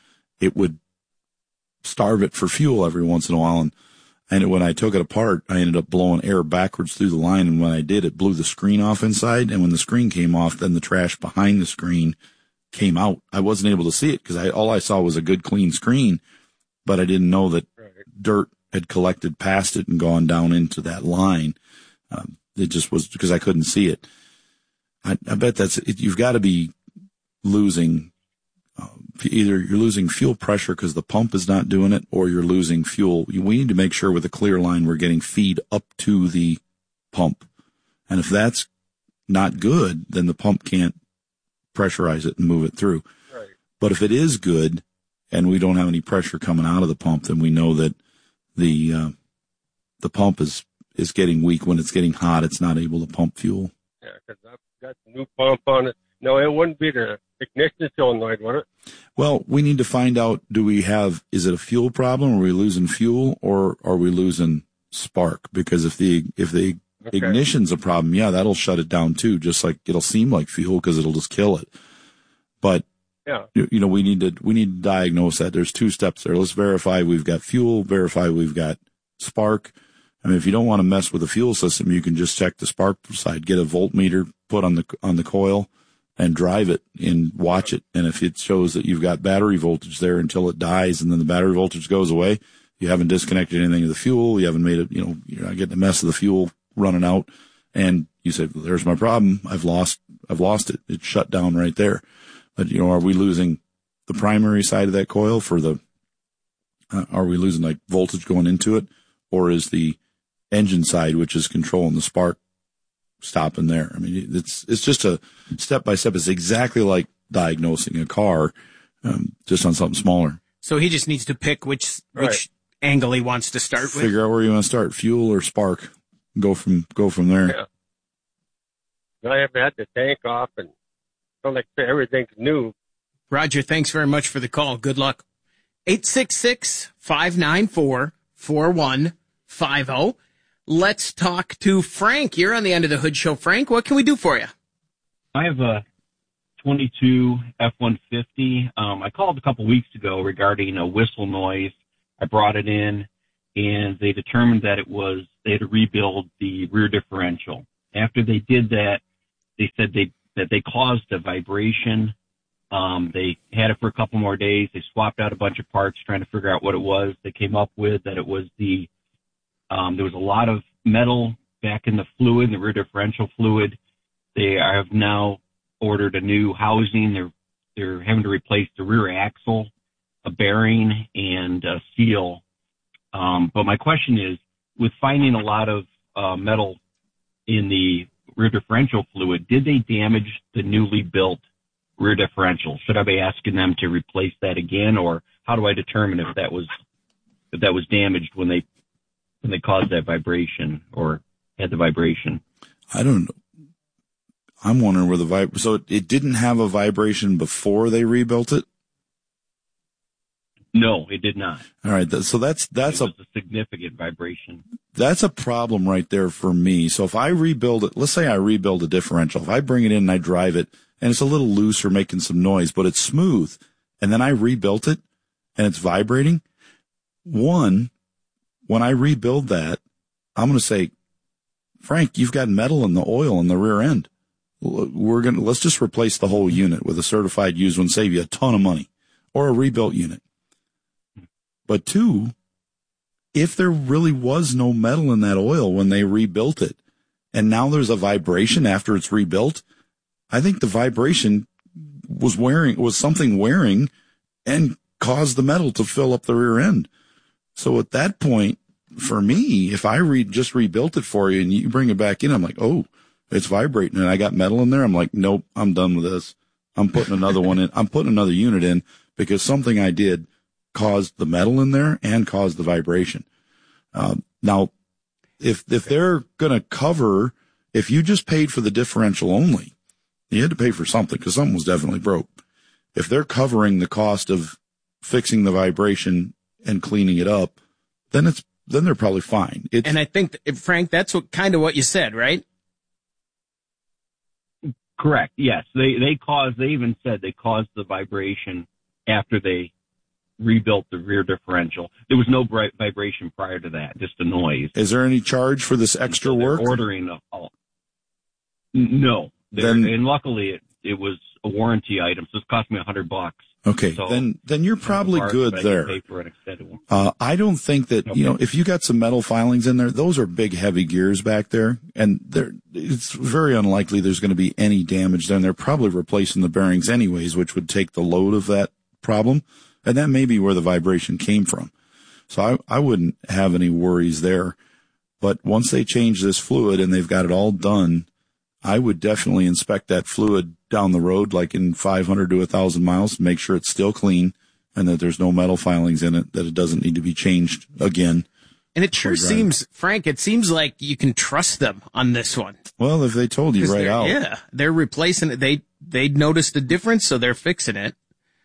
starve it for fuel every once in a while. And when I took it apart, I ended up blowing air backwards through the line. And when I did, it blew the screen off inside. And when the screen came off, then the trash behind the screen came out. I wasn't able to see it because all I saw was a good clean screen, but I didn't know that dirt had collected past it and gone down into that line. It just was because I couldn't see it. I bet you've got to be losing, either you're losing fuel pressure because the pump is not doing it, or you're losing fuel. We need to make sure with a clear line we're getting feed up to the pump. And if that's not good, then the pump can't pressurize it and move it through. Right. But if it is good and we don't have any pressure coming out of the pump, then we know that the pump is getting weak. When it's getting hot, it's not able to pump fuel. Yeah, because I've got the new pump on it. No, it wouldn't be the ignition solenoid, would it? Well, we need to find out, is it a fuel problem? Are we losing fuel, or are we losing spark? Because if the ignition's a problem, yeah, that'll shut it down too, just like it'll seem like fuel because it'll just kill it. But yeah, we need to diagnose that. There's two steps there. Let's verify we've got fuel, verify we've got spark. I mean, if you don't want to mess with the fuel system, you can just check the spark side, get a voltmeter, put on the coil, and drive it and watch it. And if it shows that you've got battery voltage there until it dies and then the battery voltage goes away, you haven't disconnected anything of the fuel, you haven't made it, you're not getting a mess of the fuel running out, and you say, well, there's my problem. I've lost it. It's shut down right there. But, are we losing the primary side of that coil are we losing like voltage going into it, or is the engine side, which is controlling the spark stopping there. I mean, it's just a step by step. It's exactly like diagnosing a car, just on something smaller. So he just needs to pick which angle he wants to start with. Figure out where you want to start, fuel or spark. Go from there. Yeah. I haven't had the tank off, and feel like everything's new. Roger, thanks very much for the call. Good luck. 866-594-4150. Let's talk to Frank. You're on the End of the Hood Show. Frank, what can we do for you? I have a 22 F-150. I called a couple weeks ago regarding a whistle noise. I brought it in, and they determined that they had to rebuild the rear differential. After they did that, they said that they caused a vibration. They had it for a couple more days. They swapped out a bunch of parts trying to figure out what it was. They came up with that it was there was a lot of metal back in the fluid, the rear differential fluid. They have now ordered a new housing. They're having to replace the rear axle, a bearing, and a seal. But my question is, with finding a lot of metal in the rear differential fluid, did they damage the newly built rear differential? Should I be asking them to replace that again, or how do I determine if that was damaged when they caused that vibration or had the vibration? I don't know. I'm wondering where so it didn't have a vibration before they rebuilt it? No, it did not. All right. So that's a significant vibration. That's a problem right there for me. So if I rebuild it, let's say I rebuild a differential. If I bring it in and I drive it and it's a little loose or making some noise, but it's smooth, and then I rebuilt it and it's vibrating, when I rebuild that, I'm going to say, Frank, you've got metal in the oil in the rear end. Let's just replace the whole unit with a certified used one, save you a ton of money, or a rebuilt unit. But two, if there really was no metal in that oil when they rebuilt it, and now there's a vibration after it's rebuilt, I think the vibration was something wearing and caused the metal to fill up the rear end. So at that point, for me, if I just rebuilt it for you and you bring it back in, I'm like, oh, it's vibrating and I got metal in there. I'm like, nope, I'm done with this. I'm putting another one in. I'm putting another unit in because something I did caused the metal in there and caused the vibration. Now, if they're going to cover, if you just paid for the differential only, you had to pay for something because something was definitely broke. If they're covering the cost of fixing the vibration and cleaning it up, then they're probably fine. And I think, Frank, that's kind of what you said, right? Correct. Yes. They even said they caused the vibration after they rebuilt the rear differential. There was no vibration prior to that, just a noise. Is there any charge for this extra work? Ordering no. And luckily it was a warranty item, so it cost me $100. Okay, so then you're probably good there. I don't think that, if you got some metal filings in there, those are big, heavy gears back there, and it's very unlikely there's going to be any damage there. And they're probably replacing the bearings anyways, which would take the load of that problem, and that may be where the vibration came from. So I wouldn't have any worries there. But once they change this fluid and they've got it all done, I would definitely inspect that fluid down the road, like in 500 to 1,000 miles, make sure it's still clean and that there's no metal filings in it, that it doesn't need to be changed again. And it sure seems, Frank, it seems like you can trust them on this one. Well, if they told you right out. Yeah, they're replacing it. They noticed the difference, so they're fixing it.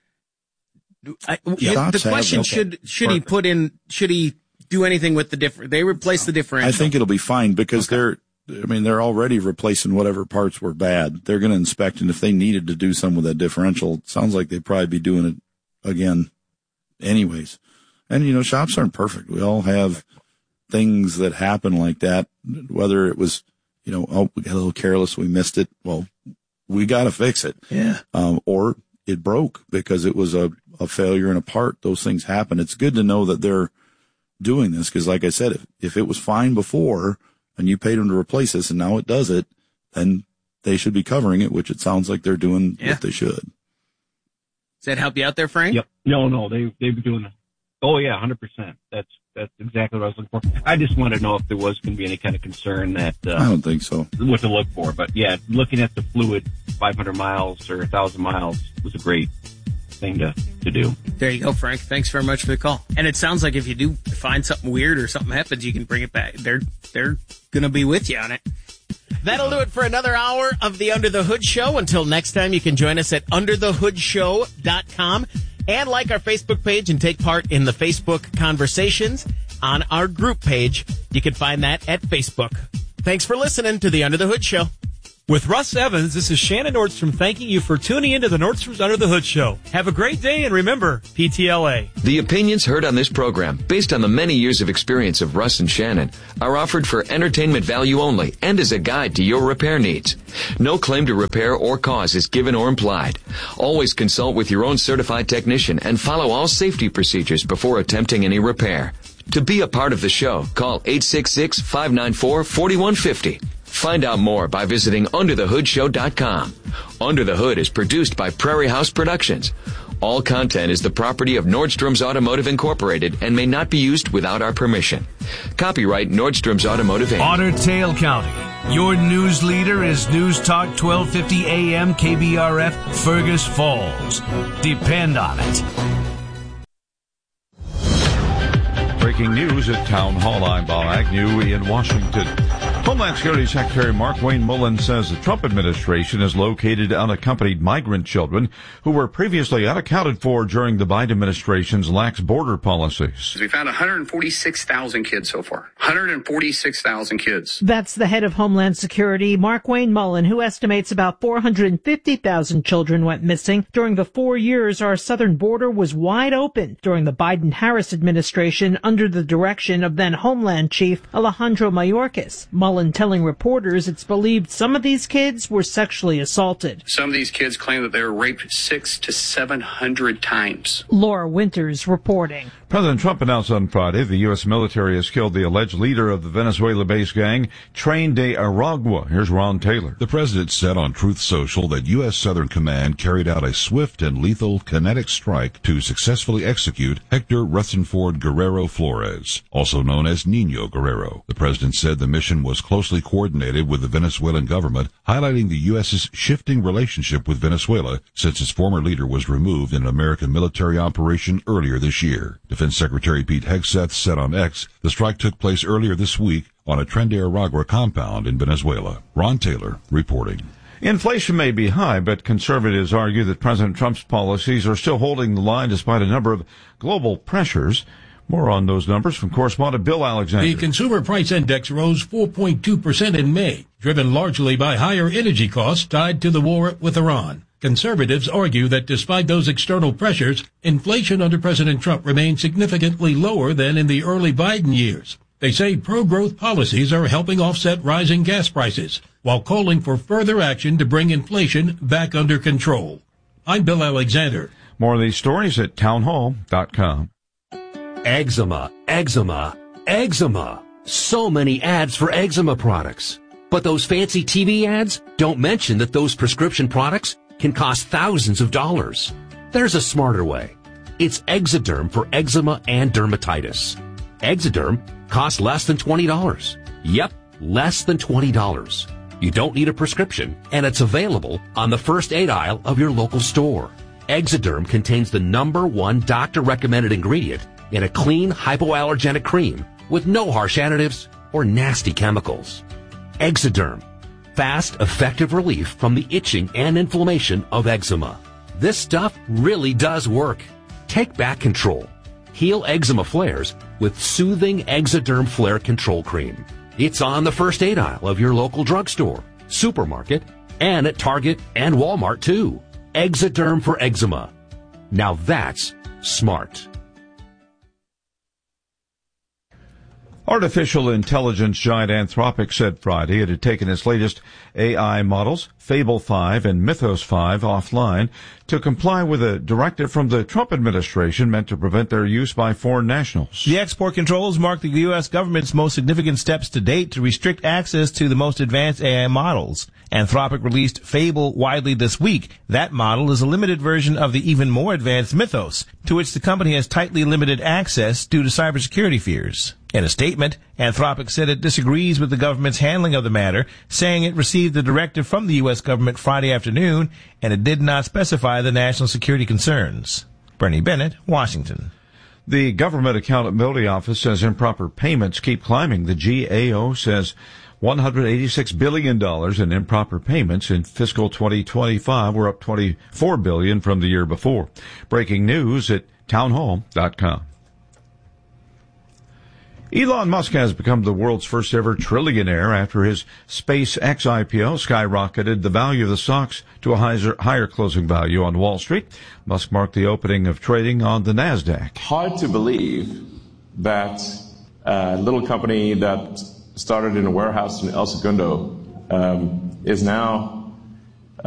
The question, should he do anything with the different? They replace the differential. I think it'll be fine because they're already replacing whatever parts were bad. They're going to inspect, and if they needed to do some with that differential, it sounds like they'd probably be doing it again anyways. And, shops aren't perfect. We all have things that happen like that, whether it was, we got a little careless, we missed it. Well, we got to fix it. Yeah. Or it broke because it was a failure in a part. Those things happen. It's good to know that they're doing this because, like I said, if it was fine before and you paid them to replace this and now it does it, then they should be covering it, which it sounds like they're doing what they should. Does that help you out there, Frank? Yep. No, they've been doing it. Oh yeah, 100%. That's That's exactly what I was looking for. I just wanted to know if there was going to be any kind of concern that... I don't think so. What to look for. But, yeah, looking at the fluid 500 miles or 1,000 miles was a great thing to do. There you go, Frank. Thanks very much for the call. And it sounds like if you do find something weird or something happens, you can bring it back. They're going to be with you on it. That'll do it for another hour of the Under the Hood Show. Until next time, you can join us at underthehoodshow.com and like our Facebook page and take part in the Facebook conversations on our group page. You can find that at Facebook. Thanks for listening to the Under the Hood Show. With Russ Evans, this is Shannon Nordstrom thanking you for tuning into the Nordstrom's Under the Hood Show. Have a great day, and remember, PTLA. The opinions heard on this program, based on the many years of experience of Russ and Shannon, are offered for entertainment value only and as a guide to your repair needs. No claim to repair or cause is given or implied. Always consult with your own certified technician and follow all safety procedures before attempting any repair. To be a part of the show, call 866-594-4150. Find out more by visiting underthehoodshow.com. Under the Hood is produced by Prairie House Productions. All content is the property of Nordstrom's Automotive Incorporated and may not be used without our permission. Copyright Nordstrom's Automotive Inc. Otter Tail County. Your news leader is News Talk 1250 AM KBRF Fergus Falls. Depend on it. Breaking news at Town Hall. I'm Bob Agnew in Washington. Homeland Security Secretary Mark Wayne Mullen says the Trump administration has located unaccompanied migrant children who were previously unaccounted for during the Biden administration's lax border policies. We found 146,000 kids so far. 146,000 kids. That's the head of Homeland Security, Mark Wayne Mullen, who estimates about 450,000 children went missing during the 4 years our southern border was wide open during the Biden-Harris administration under the direction of then Homeland Chief Alejandro Mayorkas. Mullen telling reporters it's believed some of these kids were sexually assaulted. Some of these kids claim that they were raped 600 to 700 times. Laura Winters reporting. President Trump announced on Friday the U.S. military has killed the alleged leader of the Venezuela-based gang, Tren de Aragua. Here's Ron Taylor. The president said on Truth Social that U.S. Southern Command carried out a swift and lethal kinetic strike to successfully execute Hector Rutherford Guerrero Flores, also known as Nino Guerrero. The president said the mission was closely coordinated with the Venezuelan government, highlighting the U.S.'s shifting relationship with Venezuela since its former leader was removed in an American military operation earlier this year. Defense Secretary Pete Hegseth said on X the strike took place earlier this week on a Tren de Aragua compound in Venezuela. Ron Taylor reporting. Inflation may be high, but conservatives argue that President Trump's policies are still holding the line despite a number of global pressures. More on those numbers from correspondent Bill Alexander. The Consumer Price Index rose 4.2% in May, driven largely by higher energy costs tied to the war with Iran. Conservatives argue that despite those external pressures, inflation under President Trump remains significantly lower than in the early Biden years. They say pro-growth policies are helping offset rising gas prices, while calling for further action to bring inflation back under control. I'm Bill Alexander. More of these stories at townhall.com. Eczema, eczema, eczema. So many ads for eczema products. But those fancy TV ads don't mention that those prescription products can cost thousands of dollars. There's a smarter way. It's Exoderm for eczema and dermatitis. Exoderm costs less than $20. Yep, less than $20. You don't need a prescription, and it's available on the first aid aisle of your local store. Exoderm contains the #1 doctor-recommended ingredient in a clean, hypoallergenic cream with no harsh additives or nasty chemicals. Exoderm. Fast, effective relief from the itching and inflammation of eczema. This stuff really does work. Take back control. Heal eczema flares with soothing Exoderm Flare Control Cream. It's on the first aid aisle of your local drugstore, supermarket, and at Target and Walmart too. Exoderm for eczema. Now that's smart. Artificial intelligence giant Anthropic said Friday it had taken its latest AI models, Fable 5 and Mythos 5, offline to comply with a directive from the Trump administration meant to prevent their use by foreign nationals. The export controls mark the U.S. government's most significant steps to date to restrict access to the most advanced AI models. Anthropic released Fable widely this week. That model is a limited version of the even more advanced Mythos, to which the company has tightly limited access due to cybersecurity fears. In a statement, Anthropic said it disagrees with the government's handling of the matter, saying it received the directive from the U.S. government Friday afternoon, and it did not specify the national security concerns. Bernie Bennett, Washington. The Government Accountability Office says improper payments keep climbing. The GAO says $186 billion in improper payments in fiscal 2025 were up $24 billion from the year before. Breaking news at townhall.com. Elon Musk has become the world's first ever trillionaire after his SpaceX IPO skyrocketed the value of the stocks to a higher closing value on Wall Street. Musk marked the opening of trading on the NASDAQ. Hard to believe that a little company that started in a warehouse in El Segundo is now